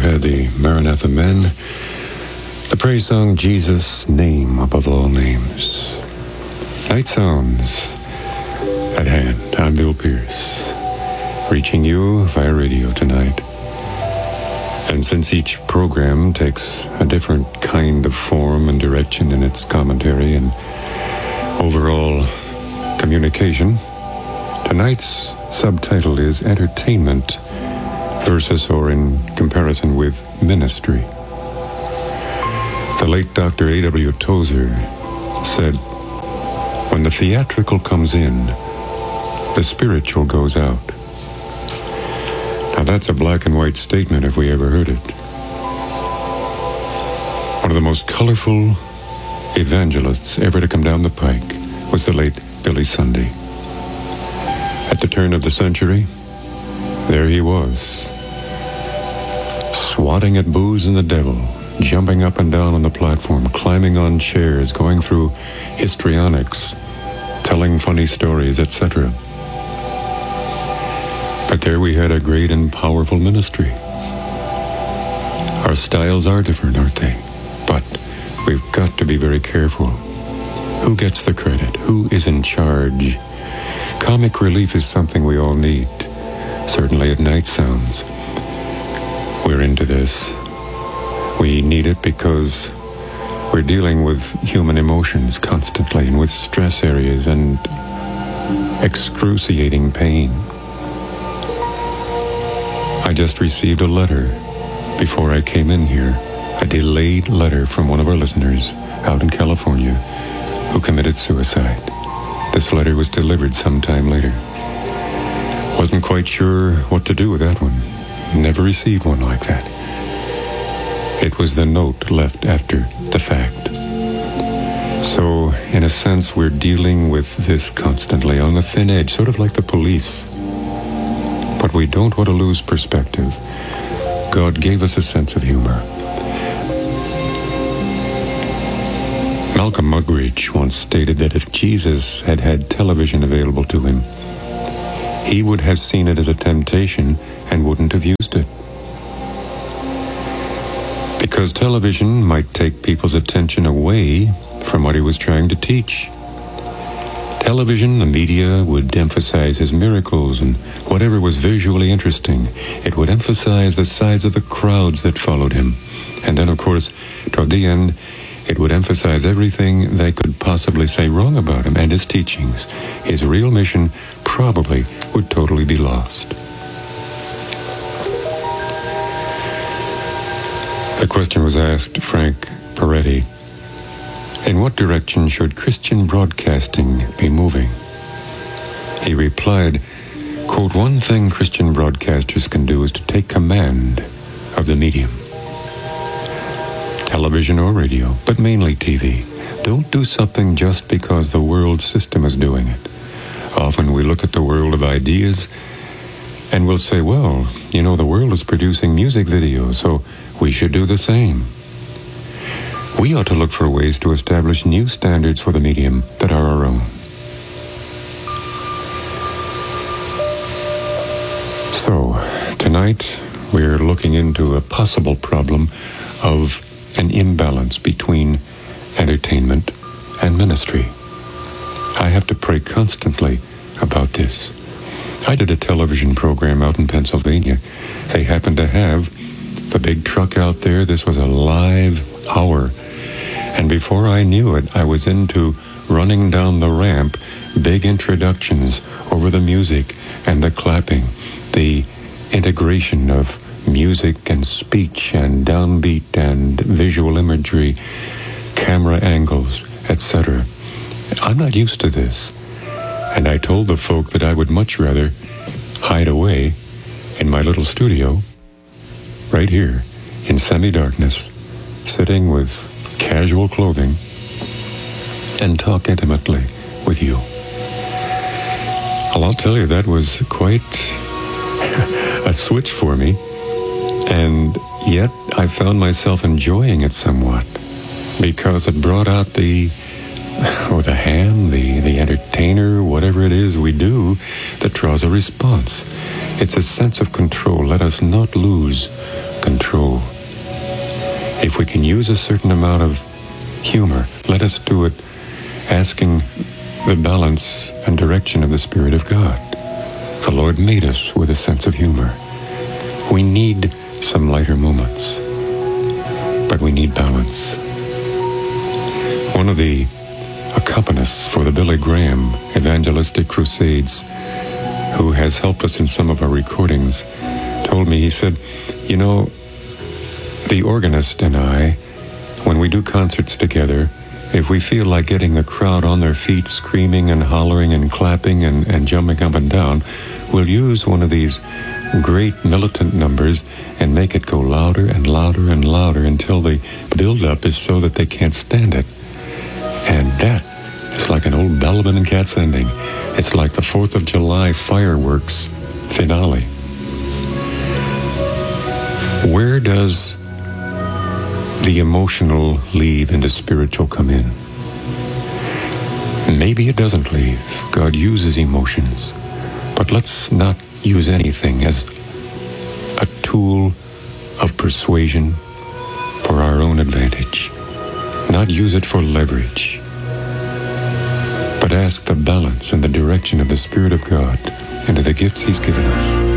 had the Maranatha Men, the praise song, Jesus' Name Above All Names. Night Sounds at hand. I'm Bill Pierce, reaching you via radio tonight. And since each program takes a different kind of form and direction in its commentary and overall communication, tonight's subtitle is Entertainment versus or in comparison with Ministry. The late Dr. A.W. Tozer said, "When the theatrical comes in, the spiritual goes out." Now that's a black and white statement if we ever heard it. One of the most colorful evangelists ever to come down the pike was the late Billy Sunday. At the turn of the century, there he was, swatting at booze and the devil, jumping up and down on the platform, climbing on chairs, going through histrionics, telling funny stories, etc. But there we had a great and powerful ministry. Our styles are different, aren't they? But we've got to be very careful. Who gets the credit? Who is in charge? Comic relief is something we all need. Certainly at Night Sounds, we're into this. We need it because we're dealing with human emotions constantly and with stress areas and excruciating pain. I just received a letter before I came in here, a delayed letter from one of our listeners out in California who committed suicide. This letter was delivered sometime later. Wasn't quite sure what to do with that one. Never received one like that. It was the note left after the fact. So, in a sense, we're dealing with this constantly on the thin edge, sort of like the police. But we don't want to lose perspective. God gave us a sense of humor. Malcolm Muggeridge once stated that if Jesus had had television available to him, he would have seen it as a temptation and wouldn't have used it. Because television might take people's attention away from what he was trying to teach. Television, the media, would emphasize his miracles and whatever was visually interesting. It would emphasize the size of the crowds that followed him. And then, of course, toward the end, it would emphasize everything they could possibly say wrong about him and his teachings. His real mission probably would totally be lost. The question was asked to Frank Peretti, in what direction should Christian broadcasting be moving? He replied, quote, "One thing Christian broadcasters can do is to take command of the medium. Television or radio, but mainly TV. Don't do something just because the world system is doing it. Often we look at the world of ideas and we'll say, well, you know, the world is producing music videos, so we should do the same. We ought to look for ways to establish new standards for the medium that are our own." So, tonight we're looking into a possible problem of an imbalance between entertainment and ministry. I have to pray constantly about this. I did a television program out in Pennsylvania. They happened to have the big truck out there. This was a live hour. And before I knew it, I was into running down the ramp, big introductions over the music and the clapping, the integration of music and speech and downbeat and visual imagery, camera angles, etc. I'm not used to this. And I told the folk that I would much rather hide away in my little studio, right here, in semi-darkness, sitting with casual clothing, and talk intimately with you. Well, I'll tell you, that was quite a switch for me. And yet I found myself enjoying it somewhat because it brought out the or the ham, the entertainer, whatever it is we do that draws a response. It's a sense of control. Let us not lose control. If we can use a certain amount of humor, let us do it asking the balance and direction of the Spirit of God. The Lord made us with a sense of humor. We need some lighter moments, but we need balance. One of the accompanists for the Billy Graham Evangelistic Crusades, who has helped us in some of our recordings, told me, he said, you know, the organist and I, when we do concerts together, if we feel like getting the crowd on their feet, screaming and hollering and clapping and jumping up and down, we'll use one of these great militant numbers and make it go louder and louder and louder until the build-up is so that they can't stand it. And that is like an old Bellman and Katz ending. It's like the 4th of July fireworks finale. Where does the emotional leave and the spiritual come in? Maybe it doesn't leave. God uses emotions. But let's not use anything as a tool of persuasion for our own advantage. Not use it for leverage. But ask the balance and the direction of the Spirit of God into the gifts He's given us.